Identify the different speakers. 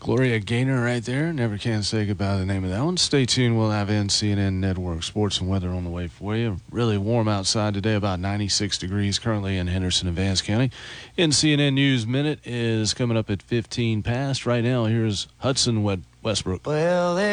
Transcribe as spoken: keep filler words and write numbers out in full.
Speaker 1: Gloria Gaynor right there. Never can say goodbye to the name of that one. Stay tuned. We'll have N C N N Network Sports and Weather on the way for you. Really warm outside today, about ninety-six degrees currently in Henderson and Vance County. N C N N News Minute is coming up at fifteen past. Right now, here's Hudson Westbrook.
Speaker 2: Well,